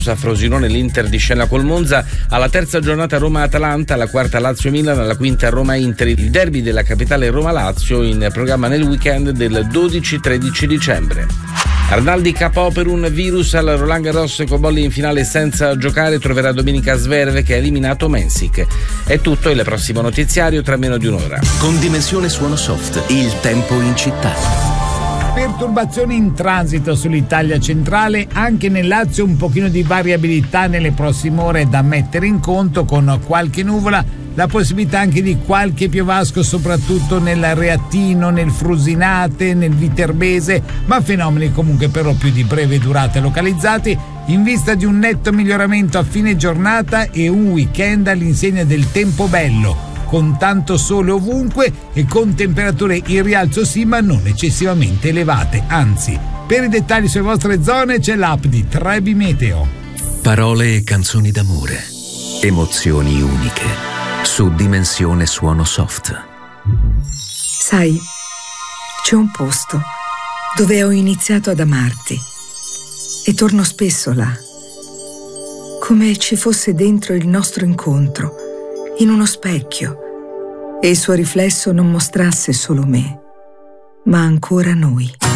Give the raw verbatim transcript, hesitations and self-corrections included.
A Frosinone l'Inter di scena col Monza, alla terza giornata Roma-Atalanta, alla quarta Lazio-Milan, alla quinta Roma-Inter. Il derby della capitale Roma-Lazio in programma nel weekend del dodici tredici dicembre. Arnaldi K O per un virus al Roland Garros, Cobolli in finale senza giocare, troverà domenica Zverev che ha eliminato Mensik. È tutto, il prossimo notiziario tra meno di un'ora. Con Dimensione Suono Soft, il tempo in città. Perturbazioni in transito sull'Italia centrale, anche nel Lazio un pochino di variabilità nelle prossime ore da mettere in conto, con qualche nuvola, la possibilità anche di qualche piovasco soprattutto nel Reattino, nel Frusinate, nel Viterbese, ma fenomeni comunque però più di breve durata localizzati, in vista di un netto miglioramento a fine giornata e un weekend all'insegna del tempo bello, con tanto sole ovunque e con temperature in rialzo sì, ma non eccessivamente elevate. Anzi, per i dettagli sulle vostre zone c'è l'app di Trebi Meteo. Parole e canzoni d'amore, emozioni uniche, su Dimensione Suono Soft. Sai, c'è un posto dove ho iniziato ad amarti e torno spesso là, come ci fosse dentro il nostro incontro, in uno specchio, e il suo riflesso non mostrasse solo me, ma ancora noi.